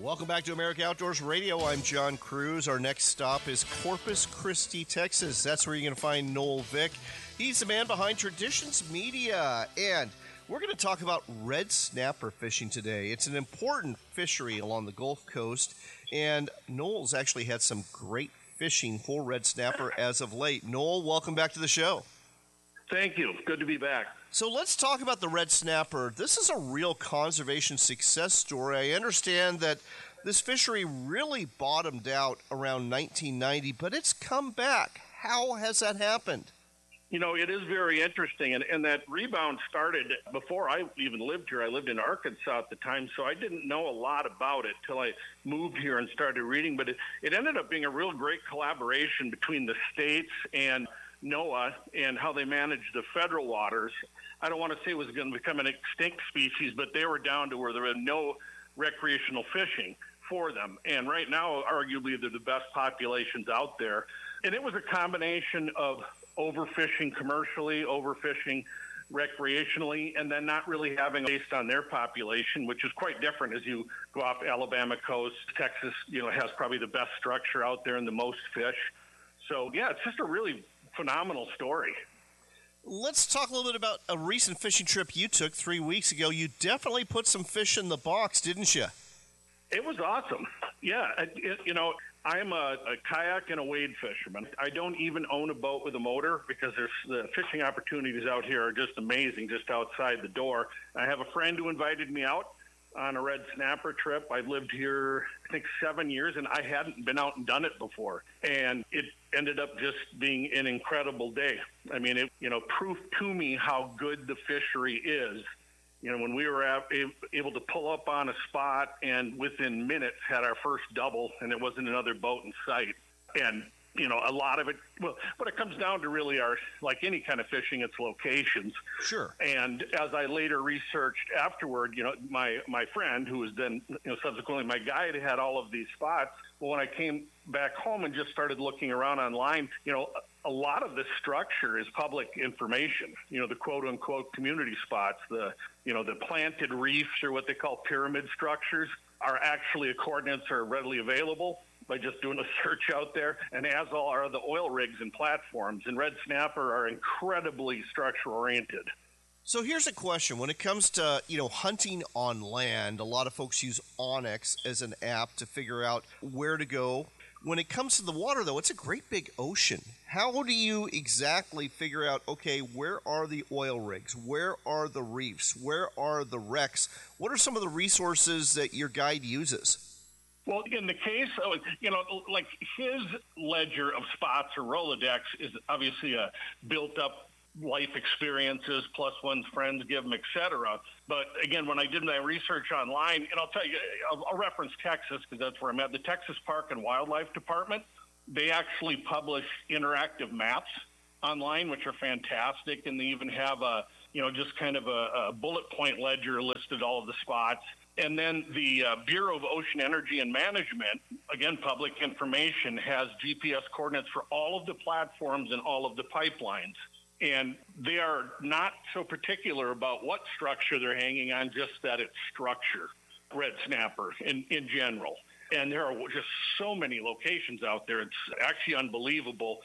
Welcome back to America Outdoors Radio. I'm John Cruz. Our next stop is Corpus Christi, Texas. That's where you're going to find Noel Vick. He's the man behind Traditions Media, and we're going to talk about red snapper fishing today. It's an important fishery along the Gulf Coast, and Noel's actually had some great fishing for red snapper as of late. Noel, welcome back to the show. Thank you. Good to be back. So let's talk about the red snapper. This is a real conservation success story. I understand that this fishery really bottomed out around 1990, but it's come back. How has that happened? You know, it is very interesting, and that rebound started before I even lived here. I lived in Arkansas at the time, so I didn't know a lot about it till I moved here and started reading, but it ended up being a real great collaboration between the states and NOAA and how they manage the federal waters. I don't want to say it was going to become an extinct species, but they were down to where there was no recreational fishing for them. And right now, arguably, they're the best populations out there. And it was a combination of overfishing commercially, overfishing recreationally, and then not really having based on their population, which is quite different as you go off Alabama coast. Texas, has probably the best structure out there and the most fish. So, yeah, it's just a really phenomenal story. Let's talk a little bit about a recent fishing trip you took 3 weeks ago. You definitely put some fish in the box, didn't you? It was awesome. Yeah, I'm a kayak and a wade fisherman. I don't even own a boat with a motor because the fishing opportunities out here are just amazing, just outside the door. I have a friend who invited me out on a red snapper trip. I've lived here, I think, 7 years, and I hadn't been out and done it before. And it ended up just being an incredible day. I mean, it proved to me how good the fishery is. When we were able to pull up on a spot and within minutes had our first double, and it wasn't another boat in sight. And a lot of it, what it comes down to really are, like any kind of fishing, it's locations. Sure. And as I later researched afterward, my friend, who was then, subsequently my guide, had all of these spots. Well, when I came back home and just started looking around online, a lot of this structure is public information. The quote unquote community spots, the planted reefs, or what they call pyramid structures, are actually coordinates are readily available by just doing a search out there, and as all are the oil rigs and platforms. And red snapper are incredibly structure oriented. So here's a question. When it comes to, hunting on land, a lot of folks use Onyx as an app to figure out where to go. When it comes to the water, though, it's a great big ocean. How do you exactly figure out, okay, where are the oil rigs? Where are the reefs? Where are the wrecks? What are some of the resources that your guide uses? Well, in the case of, like his ledger of spots or Rolodex is obviously a built-up life experiences plus one's friends give them, et cetera. But again, when I did my research online, and I'll tell you, I'll reference Texas because that's where I'm at. The Texas Park and Wildlife Department, they actually publish interactive maps online, which are fantastic. And they even have just kind of a bullet point ledger listed all of the spots. And then the Bureau of Ocean Energy and Management, again, public information, has GPS coordinates for all of the platforms and all of the pipelines. And they are not so particular about what structure they're hanging on, just that it's structure, red snapper in general. And there are just so many locations out there. It's actually unbelievable.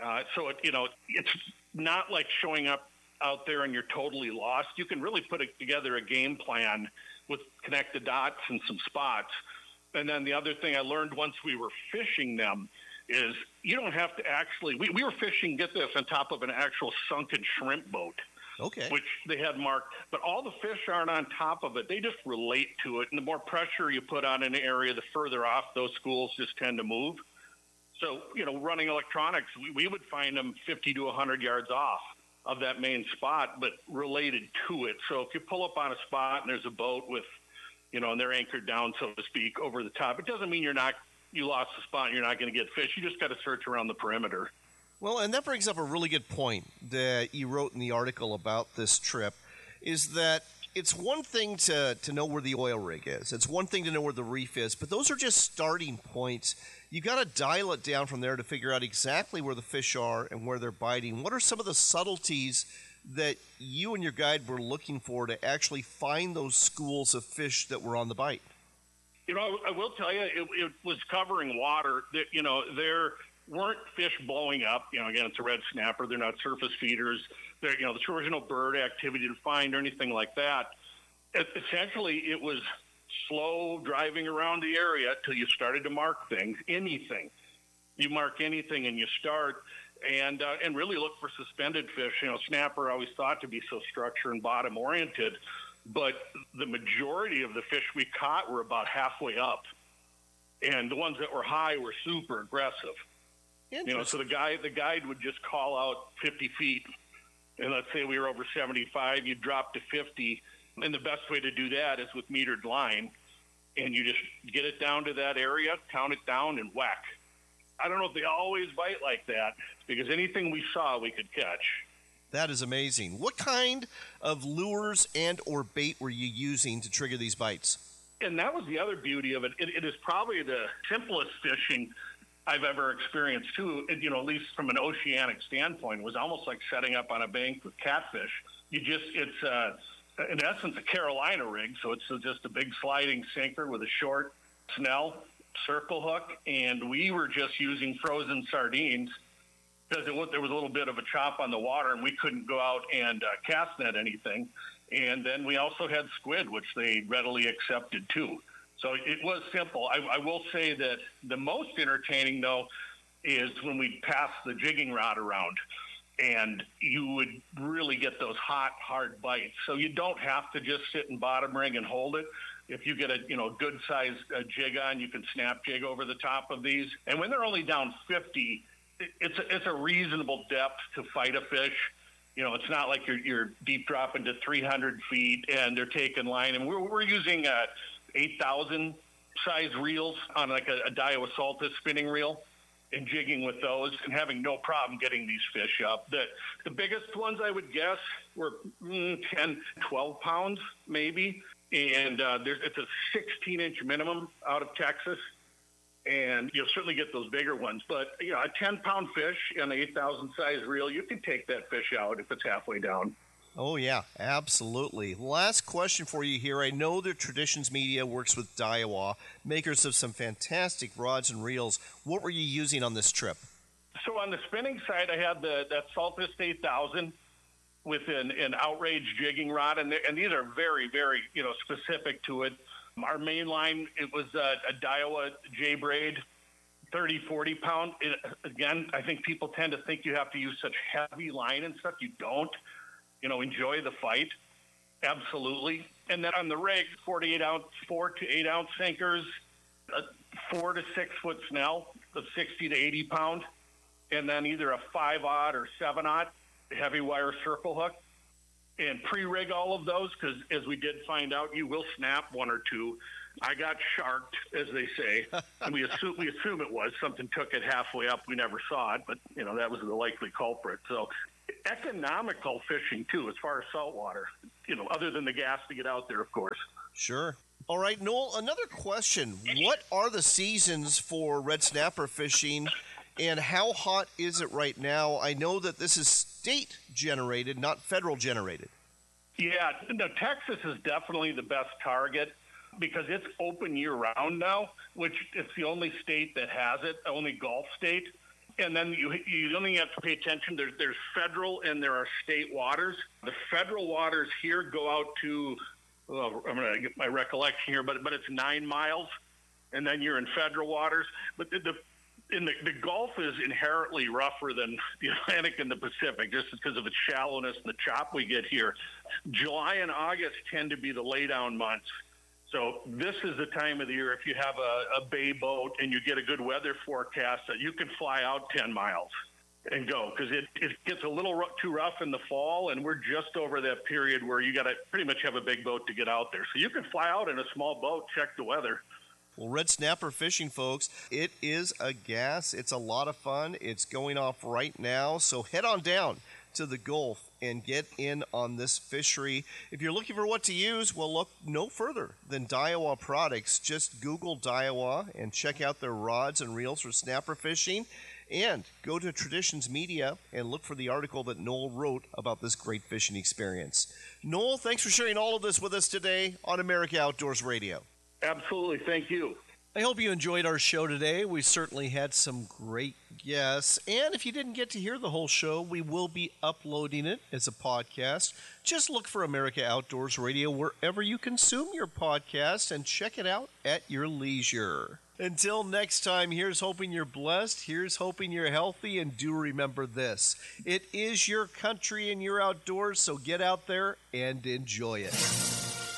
So it's not like showing up out there and you're totally lost. You can really put together a game plan with connected dots and some spots. And then the other thing I learned once we were fishing them is you don't have to actually, we were fishing, get this, on top of an actual sunken shrimp boat. Okay. Which they had marked, but all the fish aren't on top of it. They just relate to it. And the more pressure you put on an area, the further off those schools just tend to move. So, running electronics, we would find them 50 to 100 yards off of that main spot, but related to it. So if you pull up on a spot and there's a boat with, and they're anchored down, so to speak, over the top, it doesn't mean you lost the spot and you're not going to get fish. You just got to search around the perimeter. Well, and that brings up a really good point that you wrote in the article about this trip, is that it's one thing to know where the oil rig is. It's one thing to know where the reef is, but those are just starting points. You got to dial it down from there to figure out exactly where the fish are and where they're biting. What are some of the subtleties that you and your guide were looking for to actually find those schools of fish that were on the bite? I will tell you, it was covering water. That there weren't fish blowing up. Again, it's a red snapper. They're not surface feeders. There was no bird activity to find or anything like that. Essentially, it was slow driving around the area till you started to mark things. Anything, you mark anything, and you start and really look for suspended fish. Snapper always thought to be so structure and bottom oriented. But the majority of the fish we caught were about halfway up, and the ones that were high were super aggressive. So the guide would just call out 50 feet, and let's say we were over 75, you'd drop to 50, and the best way to do that is with metered line, and you just get it down to that area, count it down, and whack. I don't know if they always bite like that, because anything we saw we could catch. That is amazing. What kind of lures and or bait were you using to trigger these bites? And that was the other beauty of it. It is probably the simplest fishing I've ever experienced, too, at least from an oceanic standpoint. It was almost like setting up on a bank with catfish. It's in essence, a Carolina rig, so it's just a big sliding sinker with a short snell, circle hook, and we were just using frozen sardines because there was a little bit of a chop on the water, and we couldn't go out and cast net anything. And then we also had squid, which they readily accepted, too. So it was simple. I will say that the most entertaining, though, is when we pass the jigging rod around, and you would really get those hot, hard bites. So you don't have to just sit in bottom ring and hold it. If you get a good-sized jig on, you can snap jig over the top of these. And when they're only down 50, it's a reasonable depth to fight a fish. It's not like you're deep dropping to 300 feet and they're taking line. And we're using 8,000 size reels on like a Daiwa Saltus spinning reel and jigging with those and having no problem getting these fish up. The biggest ones I would guess were 10, 12 pounds maybe. And it's a 16-inch minimum out of Texas. And you'll certainly get those bigger ones. But, a 10-pound fish on an 8,000 size reel, you can take that fish out if it's halfway down. Oh, yeah, absolutely. Last question for you here. I know that Traditions Media works with Daiwa, makers of some fantastic rods and reels. What were you using on this trip? So on the spinning side, I had that Saltus 8,000 with an outrage jigging rod, and these are very, very, specific to it. Our main line, it was a Daiwa J-Braid, 30, 40 pound. Again, I think people tend to think you have to use such heavy line and stuff. You don't. Enjoy the fight. Absolutely. And then on the rig, 4 to 8 ounce sinkers, a 4 to 6 foot snell of 60 to 80 pound, and then either a 5-aught or 7-aught heavy wire circle hook. And pre-rig all of those, because as we did find out, you will snap one or two. I got sharked, as they say, and we assume it was. Something took it halfway up. We never saw it, but, that was the likely culprit. So economical fishing, too, as far as saltwater, other than the gas to get out there, of course. Sure. All right, Noel, another question. What are the seasons for red snapper fishing, and how hot is it right now? I know that this is state-generated, not federal-generated. Yeah, no, Texas is definitely the best target because it's open year-round now, which it's the only state that has it, only Gulf state. And then you only have to pay attention. There's federal and there are state waters. The federal waters here go out to, I'm going to get my recollection here, but it's 9 miles, and then you're in federal waters. But the Gulf is inherently rougher than the Atlantic and the Pacific, just because of its shallowness and the chop we get here. July and August tend to be the laydown months. So this is the time of the year, if you have a bay boat and you get a good weather forecast, that you can fly out 10 miles and go, because it gets a little too rough in the fall, and we're just over that period where you got to pretty much have a big boat to get out there. So you can fly out in a small boat, check the weather. Well, red snapper fishing, folks, it is a gas. It's a lot of fun. It's going off right now. So head on down to the Gulf and get in on this fishery. If you're looking for what to use, well, look no further than Daiwa products. Just Google Daiwa and check out their rods and reels for snapper fishing. And go to Traditions Media and look for the article that Noel wrote about this great fishing experience. Noel, thanks for sharing all of this with us today on America Outdoors Radio. Absolutely. Thank you. I hope you enjoyed our show today. We certainly had some great guests. And if you didn't get to hear the whole show, we will be uploading it as a podcast. Just look for America Outdoors Radio wherever you consume your podcast and check it out at your leisure. Until next time, here's hoping you're blessed. Here's hoping you're healthy. And do remember this: it is your country and your outdoors, so get out there and enjoy it.